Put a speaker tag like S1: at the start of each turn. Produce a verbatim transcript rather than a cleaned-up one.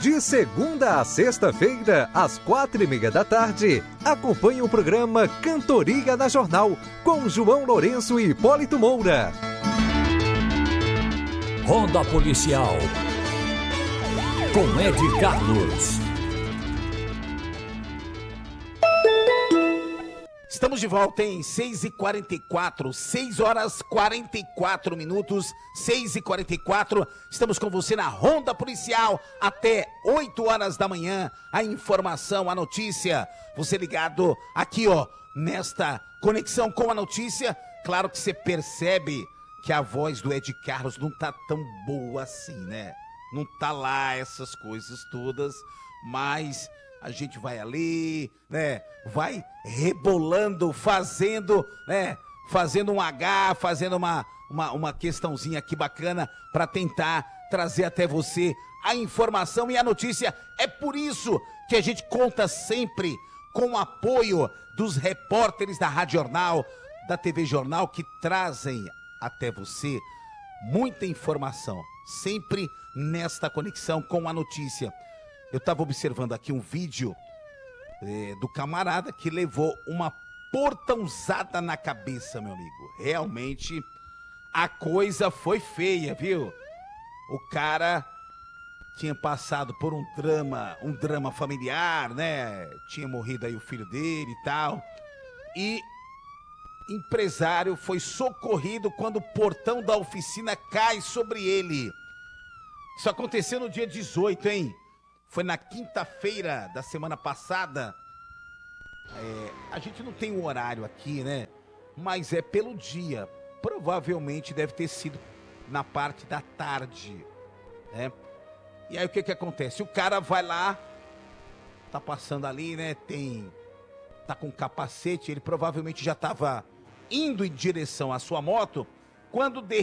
S1: De segunda a sexta-feira, às quatro e meia da tarde, acompanhe o programa Cantoria na Jornal, com João Lourenço e Hipólito Moura.
S2: Ronda Policial, com Ed Carlos.
S3: Estamos de volta em seis e quarenta e quatro, seis horas e quarenta e quatro minutos, seis e quarenta e quatro. Estamos com você na Ronda Policial até oito horas da manhã. A informação, a notícia, você ligado aqui, ó, nesta conexão com a notícia. Claro que você percebe que a voz do Ed Carlos não tá tão boa assim, né? Não tá lá essas coisas todas, mas a gente vai ali, né? Vai rebolando, fazendo, né? Fazendo um H, fazendo uma, uma, uma questãozinha aqui bacana para tentar trazer até você a informação e a notícia. É por isso que a gente conta sempre com o apoio dos repórteres da Rádio Jornal, da T V Jornal, que trazem até você muita informação, sempre nesta conexão com a notícia. Eu estava observando aqui um vídeo é, do camarada que levou uma portãozada na cabeça, meu amigo. Realmente, a coisa foi feia, viu? O cara tinha passado por um drama, um drama familiar, né? Tinha morrido aí o filho dele e tal. E empresário foi socorrido quando o portão da oficina cai sobre ele. Isso aconteceu no dia dezoito, hein? Foi na quinta-feira da semana passada. É, a gente não tem um horário aqui, né? Mas é pelo dia. Provavelmente deve ter sido na parte da tarde, né? E aí o que que acontece? O cara vai lá, tá passando ali, né? Tem, tá com capacete, ele provavelmente já tava indo em direção à sua moto, quando de